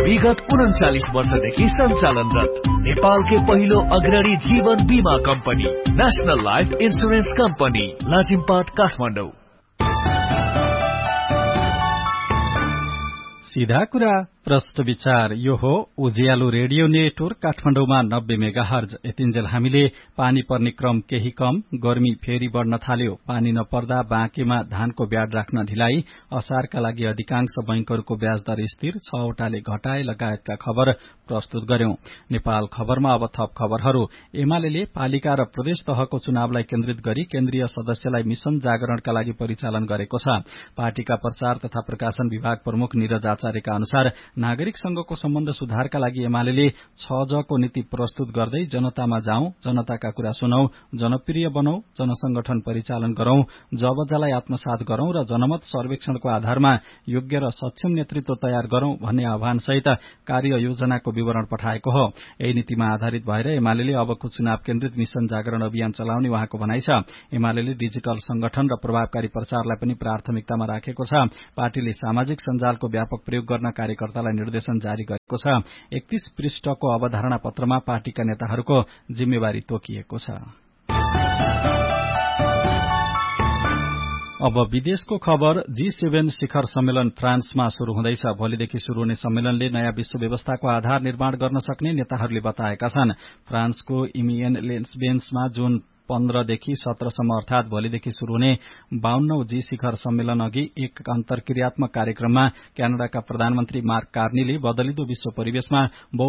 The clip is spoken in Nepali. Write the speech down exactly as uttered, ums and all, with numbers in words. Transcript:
विगत उन्चालिस वर्षदेखि सञ्चालनरत नेपालकै पहिलो अग्रणी जीवन बीमा company national life insurance company Lazimpat Kathmandu. सीधा कुरा प्रश्न विचार यो हो उज्यालो रेडियो नेटवर्क काठमाडौँमा नब्बे मेगा हर्ज। यतिन्जेल हामीले पानी पर्ने क्रम केही कम, गर्मी फेरि बढ़न थाल्यो, पानी नपर्दा बाँकेमा धानको ब्याड राख्न ढिलाइ, असारका लागि अधिकांश बैंकहरूको ब्याज दर स्थिर, छवटाले घटाए लगायतका खबर प्रस्तुत गर्यौं। नेपाल खबरमा अब थप खबरहरू। एमाले पालिका र प्रदेश तहको चुनावलाई केन्द्रित गरी केन्द्रीय सदस्यलाई मिशन जागरणका लागि परिचालन गरेको छ। पार्टीका प्रचार तथा प्रकाशन विभाग प्रमुख निरज आचार्यका अनुसार नागरिक संघको सम्बन्ध सुधारका लागि एमाले छ जको नीति प्रस्तुत गर्दै जनतामा जाउँ, जनताका कुरा सुनौ, जनप्रिय बनौ, जनसंगठन परिचालन गरौं, जबजालाई आत्मसात गरौं र जनमत सर्वेक्षणको आधारमा योग्य र सक्षम नेतृत्व तयार गरौं भन्ने आह्वान सहित कार्य योजनाको विवरण पठाएको हो। यही नीतिमा आधारित भएर एमाले अबको चुनाव केन्द्रित मिशन जागरण अभियान चलाउने उहाँको भनाइ छ। एमाले डिजिटल संगठन र प्रभावकारी प्रचारलाई पनि प्राथमिकतामा राखेको छ। पार्टीले सामाजिक सञ्जालको व्यापक प्रयोग गर्न कार्यकर्तालाई निर्देशन जारी गरेको छ। एकतीस पृष्ठको अवधारणा पत्रमा पार्टीका नेताहरूको जिम्मेवारी तोकिएको छ। अब विदेशको खबर। जी सेभेन शिखर सम्मेलन फ्रान्समा शुरू हुँदैछ। भोलिदेखि शुरू हुने सम्मेलनले नयाँ विश्व व्यवस्थाको आधार निर्माण गर्न सक्ने नेताहरूले बताएका छन्। फ्रान्सको इमिएन लेन्सबेन्समा जुन पन्ध्रदेखि सत्रसम्म अर्थात भोलिदेखि शुरू हुने बाउन्नौ जी शिखर सम्मेलन अघि एक अन्तर्क्रियात्मक कार्यक्रममा क्यानाडाका प्रधानमन्त्री मार्क कार्नीले बदलिदो विश्व परिवेशमा